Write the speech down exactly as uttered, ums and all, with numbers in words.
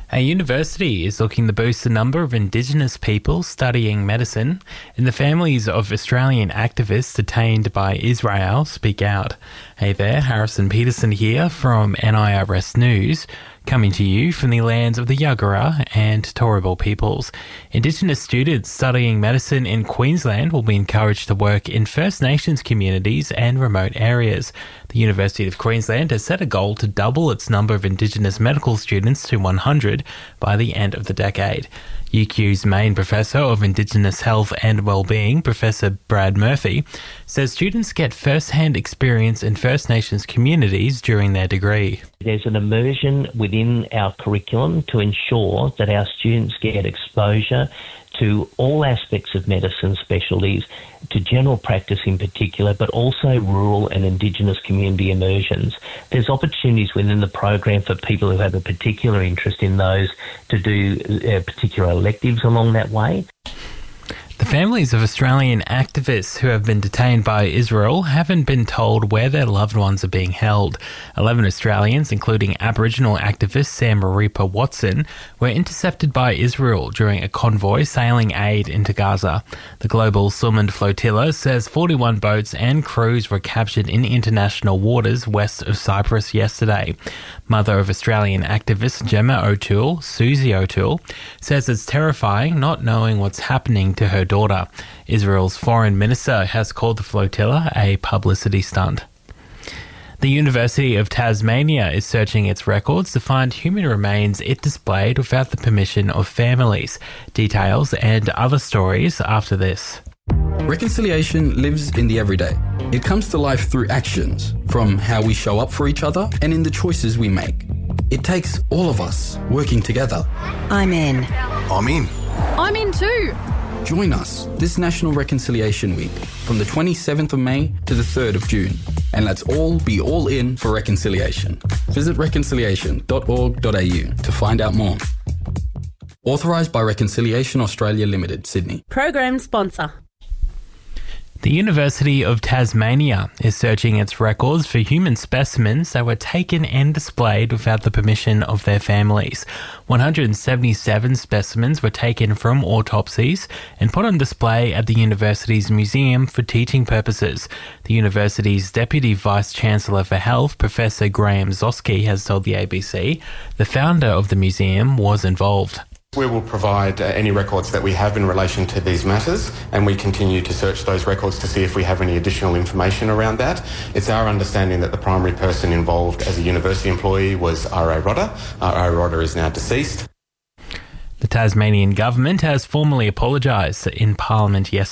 A university is looking to boost the number of Indigenous people studying medicine, and the families of Australian activists detained by Israel speak out. Hey there, Harrison Peterson here from N I R S News, coming to you from the lands of the Yagara and Turrbal peoples. Indigenous students studying medicine in Queensland will be encouraged to work in First Nations communities and remote areas. The University of Queensland has set a goal to double its number of Indigenous medical students to one hundred by the end of the decade. U Q's main professor of Indigenous Health and Wellbeing, Professor Brad Murphy, says students get first-hand experience in First Nations communities during their degree. There's an immersion within our curriculum to ensure that our students get exposure to all aspects of medicine specialties, to general practice in particular, but also rural and Indigenous community immersions. There's opportunities within the program for people who have a particular interest in those to do uh, particular electives along that way. The families of Australian activists who have been detained by Israel haven't been told where their loved ones are being held. Eleven Australians, including Aboriginal activist Sam Maripa Watson, were intercepted by Israel during a convoy sailing aid into Gaza. The Global Sumand Flotilla says forty-one boats and crews were captured in international waters west of Cyprus yesterday. Mother of Australian activist Gemma O'Toole, Susie O'Toole, says it's terrifying not knowing what's happening to her daughter. Israel's foreign minister has called the flotilla a publicity stunt. The University of Tasmania is searching its records to find human remains it displayed without the permission of families. Details and other stories after this. Reconciliation lives in the everyday. It comes to life through actions, from how we show up for each other and in the choices we make. It takes all of us working together. I'm in. I'm in. I'm in too. Join us this National Reconciliation Week from the twenty-seventh of May to the third of June. And let's all be all in for reconciliation. Visit reconciliation dot org dot a u to find out more. Authorised by Reconciliation Australia Limited, Sydney. Program sponsor. The University of Tasmania is searching its records for human specimens that were taken and displayed without the permission of their families. one hundred seventy-seven specimens were taken from autopsies and put on display at the university's museum for teaching purposes. The university's Deputy Vice-Chancellor for Health, Professor Graham Zosky, has told the A B C the founder of the museum was involved. We will provide uh, any records that we have in relation to these matters, and we continue to search those records to see if we have any additional information around that. It's our understanding that the primary person involved as a university employee was R A Rodder. R A Rodder is now deceased. The Tasmanian government has formally apologised in Parliament yesterday.